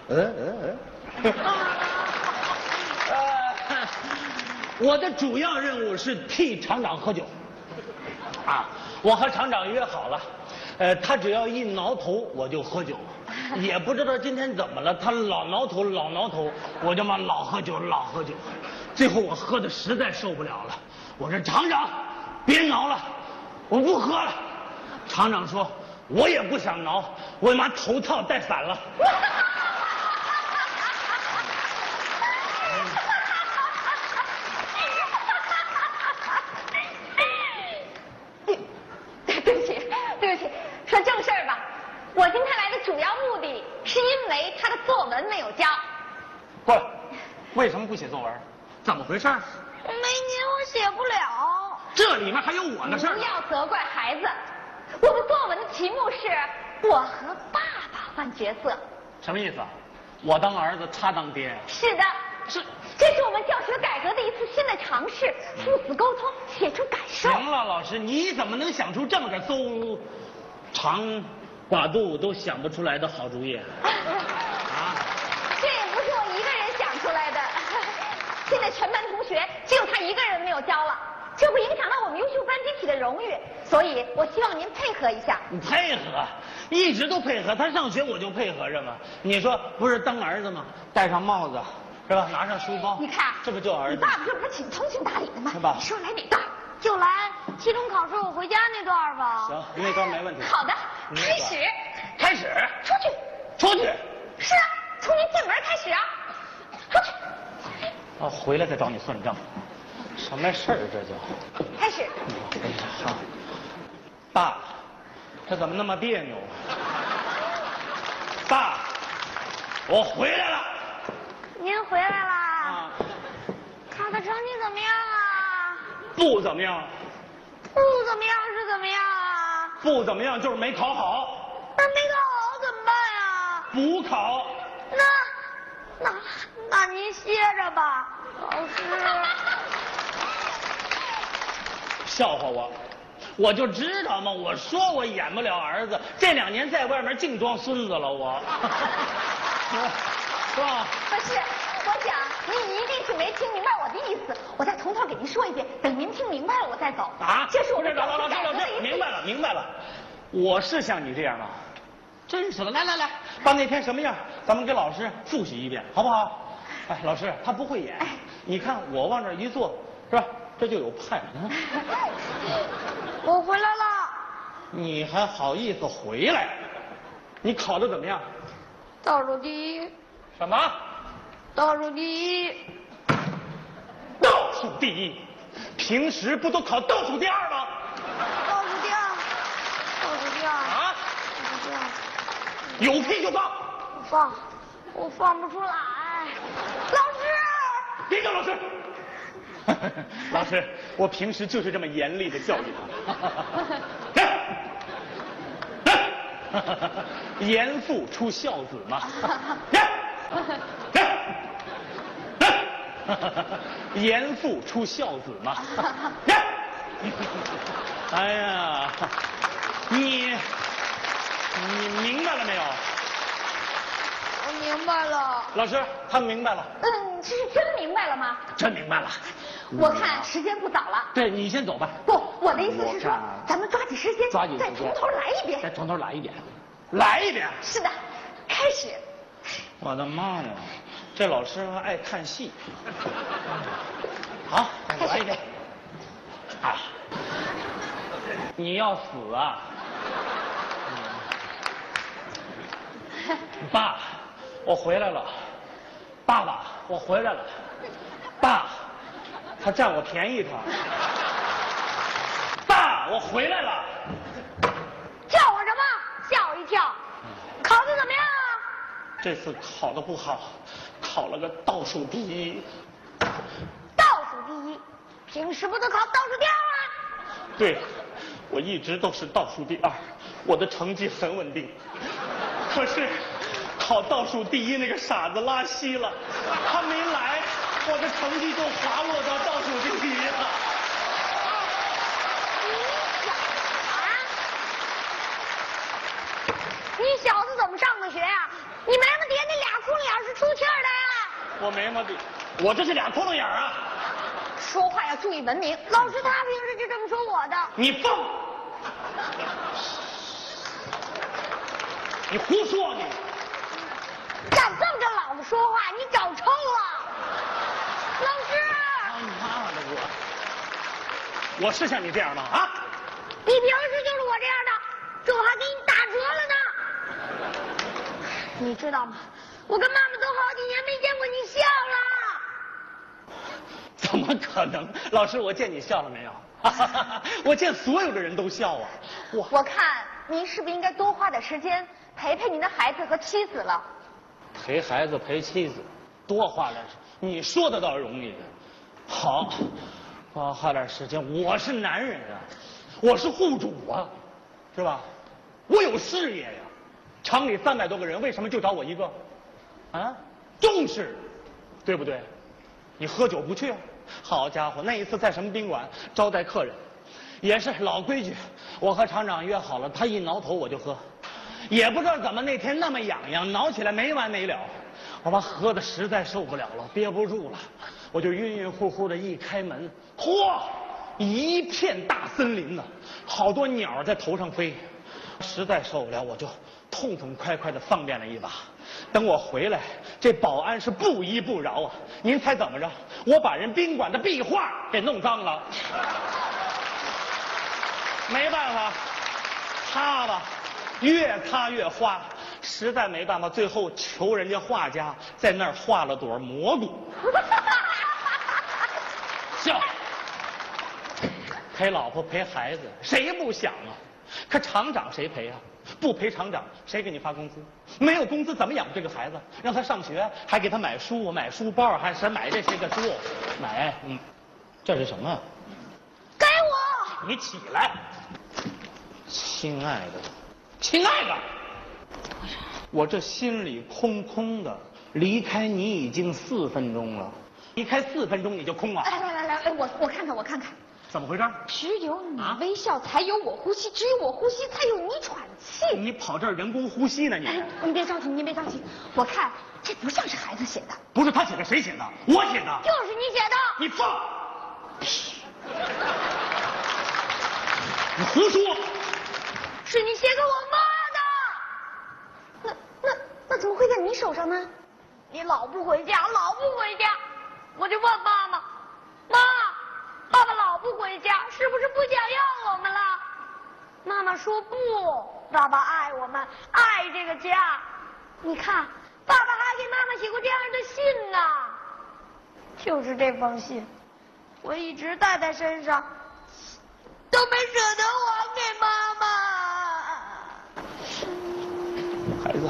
我的主要任务是替厂长喝酒。啊，我和厂长约好了，他只要一挠头我就喝酒，也不知道今天怎么了，他老挠头老挠头，我就嘛老喝酒老喝酒，最后我喝的实在受不了了，我说厂长别挠了，我不喝了。厂长说我也不想挠，我妈头套戴反了。 说正事儿吧，我今天来的主要目的是因为他的作文没有交。 不，为什么不写作文？怎么回事？ 没您我写不了。 这里面还有我的事儿。 不要责怪孩子，我的作文的题目是我和爸爸换角色。 什么意思啊？我当儿子，他当爹。 是的，这是我们教学改革的一次新的尝试，父子沟通，写出感受。 行了，老师，你怎么能想出这么个邹长寡肚都想不出来的好主意啊？ 这也不是我一个人想出来的，现在全班同学只有他一个人没有交了，这会影响到我们优秀班集体的荣誉，所以我希望您配合一下。 你配合，一直都配合，他上学我就配合着嘛。你说不是当儿子吗？戴上帽子是吧？拿上书包， 你看这不就儿子？ 你爸爸这不是挺通情达理的吗？ 是吧？ 你说来哪段？就来期中考试我回家那段吧。 行，那段没问题。 好的，开始。 开始。 出去。 出去。 是啊，从您进门开始啊。出去。 啊，回来再找你算账。什么事儿这就？ 开始。 好。爸，这怎么那么别扭？爸，我回来了。 您回来啦？ 啊。 考的成绩怎么样啊？ 不怎么样。 不怎么样是怎么样啊？ 不怎么样就是没考好。 那没考好怎么办呀？ 补考。 那您歇着吧，老师。 笑话我，我就知道嘛，我说我演不了儿子，这2年在外面净装孙子了我。是吧？ 不是，我想您一定是没听明白我的意思，我再从头给您说一遍，等您听明白了我再走。 啊， 这是我们们教学改革的一次。 明白了，我是像你这样吗？真是的，来，把那天什么样，咱们给老师复习一遍，好不好？哎，老师他不会演，你看我往这一坐，是吧？这就有派。 我回来了。 你还好意思回来？你考得怎么样？ 倒数第一。 什么？ 倒数第一。 倒数第一？平时不都考倒数第二吗？ 倒数第二。倒数第二。 啊？ 倒数第二。 有屁就放。 我放不出来。老师。 别叫老师。老师，我平时就是这么严厉的教育他。严父出孝子嘛。严父出孝子嘛。哎呀，你明白了没有？ 我明白了。 老师，他明白了。 这是真明白了吗？ 真明白了。 我看时间不早了。 对，你先走吧。 不，我的意思是说，咱们抓紧时间，再从头来一遍。 再从头来一遍。来一遍。 是的，开始。 我的妈呀，这老师还爱看戏。好，来一遍。啊，你要死啊！爸，我回来了。爸爸，我回来了。爸，他占我便宜他。爸，我回来了。 叫我什么？吓我一跳。考得怎么样啊？ 这次考得不好，考了个倒数第一。 倒数第一？平时不都考倒数第二吗？ 对，我一直都是倒数第二，我的成绩很稳定。可是考倒数第一那个傻子拉稀了，他没来，我的成绩就滑落到倒数第一了。 你小子怎么上的学呀？你没什么爹，你俩哭出气儿来了。 我没毛病，我这是俩窟窿眼儿啊！ 说话要注意文明。老师他平时就这么说我的。 你放！你胡说你！ 敢瞪着老子说话，你找抽了！老师！ 你妈的我是像你这样吗？啊！ 你平时就是我这样的，这我还给你打折了呢。你知道吗？我跟妈妈都好几年没见过你笑了。 怎么可能？老师，我见你笑了没有？我见所有的人都笑啊！ 我看您是不是应该多花点时间陪陪您的孩子和妻子了？ 陪孩子陪妻子，多花点时间，你说的倒容易。好，多花点时间。我是男人啊，我是户主啊，是吧？我有事业呀。厂里300多个人，为什么就找我一个？啊，重视，对不对？你喝酒不去啊？好家伙，那一次在什么宾馆招待客人，也是老规矩，我和厂长约好了，他一挠头我就喝，也不知道怎么那天那么痒痒，挠起来没完没了，我把喝的实在受不了了，憋不住了，我就晕晕乎乎的一开门，嚯，一片大森林呢，好多鸟在头上飞，实在受不了，我就痛痛快快的放便了一把。等我回来，这保安是不依不饶啊！您猜怎么着？我把人宾馆的壁画给弄脏了，没办法，擦吧，越擦越花，实在没办法，最后求人家画家在那儿画了朵蘑菇。笑，陪老婆陪孩子，谁不想啊？可厂长谁陪啊？不陪厂长，谁给你发工资？没有工资怎么养这个孩子？让他上学，还给他买书、买书包，还是买这些个书，买，这是什么？ 给我！ 你起来，亲爱的，亲爱的，我这心里空空的，离开你已经4分钟了，离开4分钟你就空了。 来，我看看。 怎么回事？ 只有你微笑，才有我呼吸；只有我呼吸，才有你喘气。 你跑这儿人工呼吸呢？你您别着急，您别着急。我看这不像是孩子写的。 不是他写的，谁写的？我写的。 就是你写的。 你放！你胡说！ 是你写给我妈的。那怎么会在你手上呢？你老不回家，我就问妈妈，爸爸老不回家，是不是不想要我们了？妈妈说不，爸爸爱我们，爱这个家。你看，爸爸还给妈妈写过这样的信呢。就是这封信，我一直带在身上，都没舍得还给妈妈。 孩子，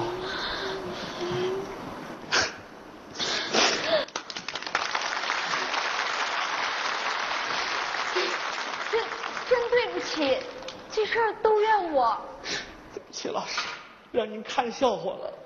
真对不起，这事儿都怨我。 对不起，老师，让您看笑话了。